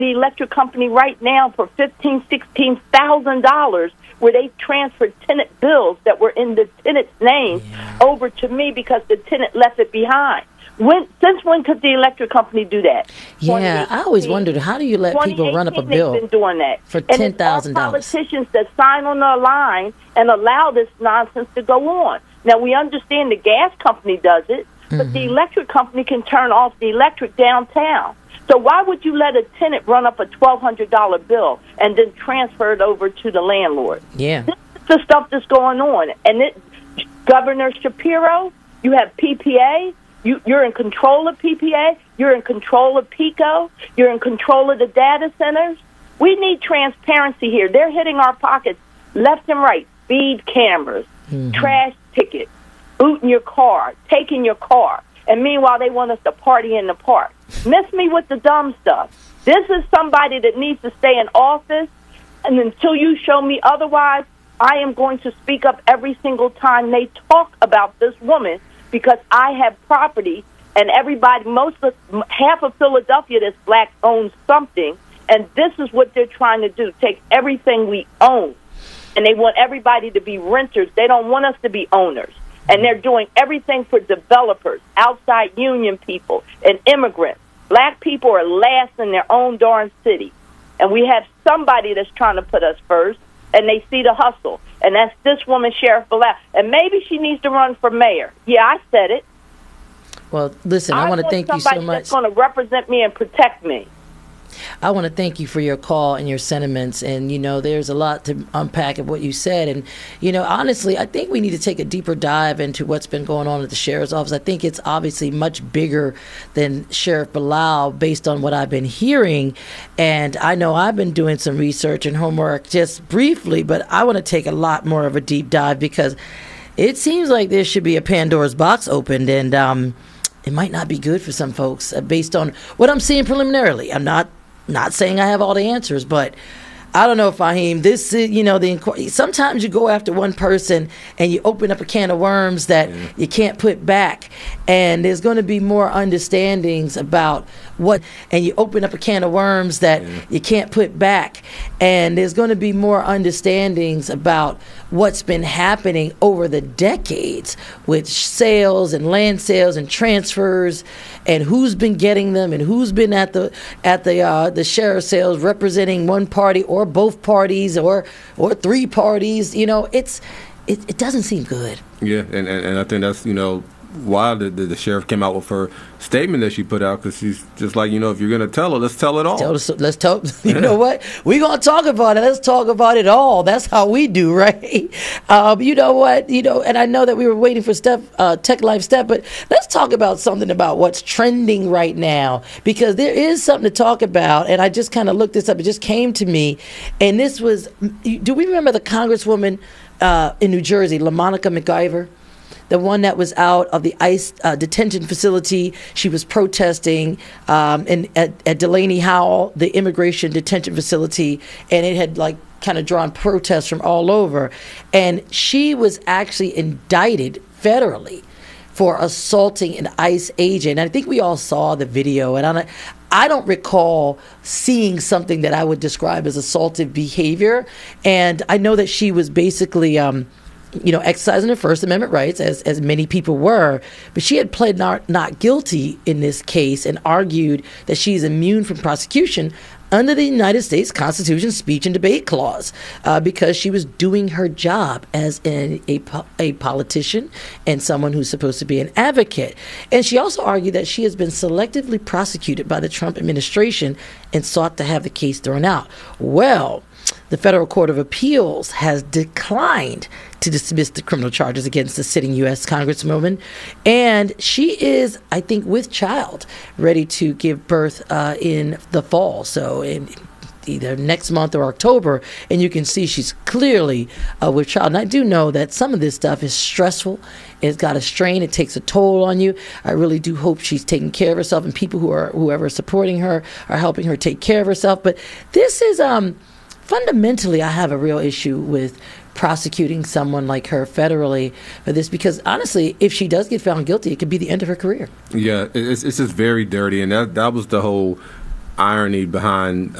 the electric company right now for $15,000-$16,000, where they transferred tenant bills that were in the tenant's name over to me because the tenant left it behind. Since when could the electric company do that? Yeah, I always wondered, how do you let people run up a bill they've been doing that for $10,000? And it's our politicians that sign on the line and allow this nonsense to go on. Now, we understand the gas company does it, but the electric company can turn off the electric downtown. So why would you let a tenant run up a $1,200 bill and then transfer it over to the landlord? Yeah. This is the stuff that's going on. And Governor Shapiro, you have PPA. You're in control of PPA. You're in control of PECO. You're in control of the data centers. We need transparency here. They're hitting our pockets left and right. Speed cameras, trash tickets, booting your car, taking your car. And meanwhile, they want us to party in the park. Miss me with the dumb stuff. This is somebody that needs to stay in office. And until you show me otherwise, I am going to speak up every single time they talk about this woman, because I have property, and everybody, half of Philadelphia that's black owns something, and this is what they're trying to do, take everything we own, and they want everybody to be renters. They don't want us to be owners, and they're doing everything for developers, outside union people, and immigrants. Black people are last in their own darn city, and we have somebody that's trying to put us first, and they see the hustle. And that's this woman, Sheriff Bilal. And maybe she needs to run for mayor. Yeah, I said it. Well, listen, I want to thank you so much. Somebody that's going to represent me and protect me. I want to thank you for your call and your sentiments. And, there's a lot to unpack of what you said. And, honestly, I think we need to take a deeper dive into what's been going on at the sheriff's office. I think it's obviously much bigger than Sheriff Bilal based on what I've been hearing. And I know I've been doing some research and homework just briefly, but I want to take a lot more of a deep dive, because it seems like there should be a Pandora's box opened, and it might not be good for some folks based on what I'm seeing preliminarily. I'm not saying I have all the answers, but I don't know, Fahim. This is, sometimes you go after one person and you open up a can of worms that you can't put back. And there's going to be more understandings about and you open up a can of worms that you can't put back. And there's going to be more understandings about what's been happening over the decades with sales and land sales and transfers, and who's been getting them and who's been at the sheriff's sales representing one party or both parties or three parties. It doesn't seem good. Yeah, and I think that's why the sheriff came out with her statement that she put out, because she's just like, if you're going to tell her, let's tell it all. Let's talk. You know what? We're going to talk about it. Let's talk about it all. That's how we do, right? You know what? And I know that we were waiting for Tech Life Steph, but let's talk about something about what's trending right now, because there is something to talk about. And I just kind of looked this up. It just came to me. And this was, do we remember the Congresswoman in New Jersey, LaMonica McIver? The one that was out of the ICE detention facility. She was protesting at Delaney Howell, the immigration detention facility, and it had kind of drawn protests from all over. And she was actually indicted federally for assaulting an ICE agent. And I think we all saw the video, and I don't recall seeing something that I would describe as assaultive behavior. And I know that she was basically exercising her First Amendment rights, as many people were, but she had pled not guilty in this case and argued that she's immune from prosecution under the United States Constitution's speech and debate clause because she was doing her job as a politician and someone who's supposed to be an advocate. And she also argued that she has been selectively prosecuted by the Trump administration and sought to have the case thrown out. Well, the Federal Court of Appeals has declined to dismiss the criminal charges against the sitting U.S. Congresswoman. And she is, I think, with child, ready to give birth in the fall. So in either next month or October. And you can see she's clearly with child. And I do know that some of this stuff is stressful. It's got a strain. It takes a toll on you. I really do hope she's taking care of herself, and people whoever is supporting her are helping her take care of herself. But this is fundamentally, I have a real issue with prosecuting someone like her federally for this, because honestly, if she does get found guilty, it could be the end of her career. Yeah, it's just very dirty, and that was the whole. irony behind